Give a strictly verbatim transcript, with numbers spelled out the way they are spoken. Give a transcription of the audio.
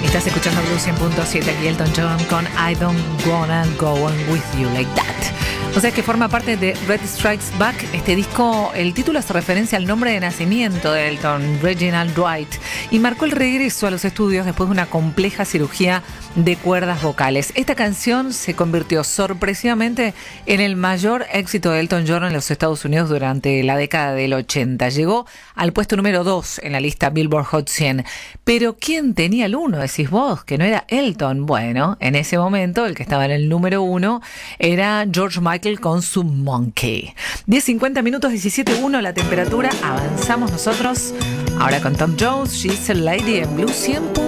Estás escuchando Blue cien punto siete, aquí Elton John con I Don't Wanna Go On With You Like That. O sea, que forma parte de Red Strikes Back. Este disco, el título hace referencia al nombre de nacimiento de Elton, Reginald Dwight, y marcó el regreso a los estudios después de una compleja cirugía de cuerdas vocales. Esta canción se convirtió sorpresivamente en el mayor éxito de Elton John en los Estados Unidos durante la década del ochenta. Llegó al puesto número dos en la lista Billboard Hot cien. Pero ¿quién tenía el uno? Decís vos, que no era Elton. Bueno, en ese momento el que estaba en el número uno era George Michael con su Monkey. diez cincuenta minutos, diecisiete uno la temperatura. Avanzamos nosotros ahora con Tom Jones, She's a Lady en Blue cien.